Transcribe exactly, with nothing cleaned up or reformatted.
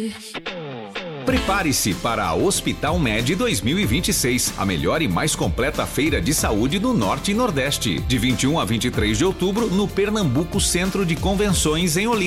Prepare-se para a Hospital Med dois mil e vinte e seis, a melhor e mais completa feira de saúde do Norte e Nordeste. De vinte e um a vinte e três de outubro, no Pernambuco Centro de Convenções, em Olinda.